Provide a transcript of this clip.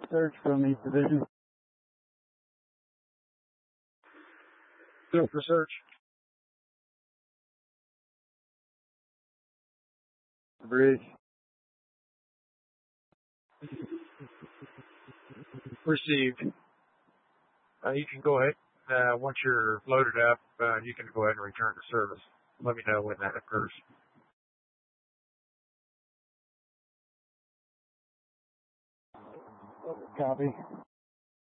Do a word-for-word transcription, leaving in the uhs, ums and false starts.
search from East Division. Go for search. Bridge. Received. Uh, you can go ahead. Uh, once you're loaded up, uh, you can go ahead and return to service. Let me know when that occurs. Copy.